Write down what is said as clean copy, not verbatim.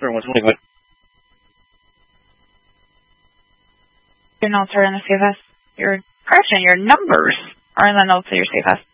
Everyone's really good. Your notes are in the CFS. Your numbers are in the notes of your CFS.